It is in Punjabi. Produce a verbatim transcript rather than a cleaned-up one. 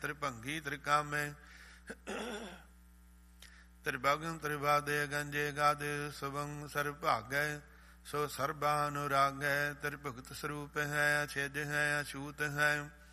ਤ੍ਰਿਭੰਗੀ ਤ੍ਰਿਕਾਮੈ ਤ੍ਰਿਭਗਨ ਤ੍ਰਿਵਾਦੇ ਗੰਜੇ ਗਾਦੇ ਸੁਭੰ ਸਰਭਾਗੈ ਸੋ ਸਰਬਾਨੁਰਾਗੈ। ਤ੍ਰਿਭਗਤ ਸਰੂਪ ਹੈ ਅਛੇਦ ਹੈ ਅਛੂਤ ਹੈ